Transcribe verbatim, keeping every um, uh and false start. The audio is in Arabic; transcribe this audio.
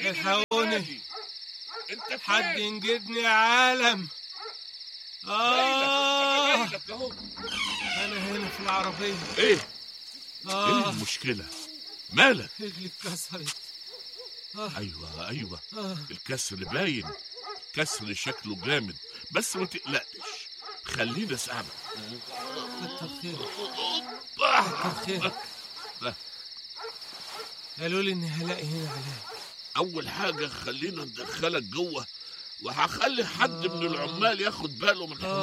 الحقوني، انت حد ينجدني يا عالم. آه انا جايلك اهو. أنا هنا في العربية. ايه آه ايه المشكلة؟ مالك؟ رجلي اتكسرت. آه ايوه ايوه آه الكسر باين، كسر شكله جامد، بس ما تقلقش، خليني اساعدك. كتر خيرك كتر خيرك. قالوا لي إني هلاقي هنا علاج. اول حاجة خلينا ندخلك جوه، وهخلي حد من العمال ياخد باله من